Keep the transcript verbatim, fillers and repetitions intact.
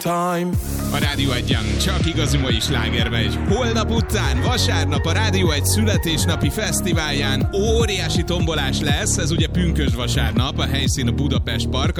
time. A Rádió Egyen csak igazi mai sláger megy. Holnap után, vasárnap a Rádió Egy születésnapi fesztiválján óriási tombolás lesz, ez ugye pünkösd vasárnap, a helyszín a Budapest Park,